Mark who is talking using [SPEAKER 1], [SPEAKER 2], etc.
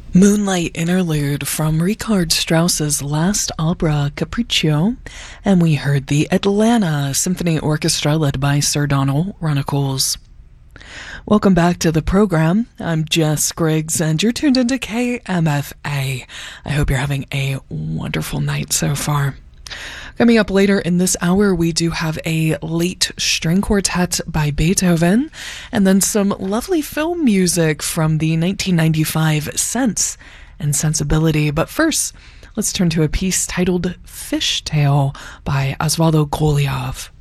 [SPEAKER 1] Moonlight Interlude from Richard Strauss's last opera, Capriccio, and we heard the Atlanta Symphony Orchestra led by Sir Donald Runnicles. Welcome back to the program. I'm Jess Griggs, and you're tuned into KMFA. I hope you're having a wonderful night so far. Coming up later in this hour, we do have a late string quartet by Beethoven, and then some lovely film music from the 1995 Sense and Sensibility. But first, let's turn to a piece titled Fish Tale by Osvaldo Golijov.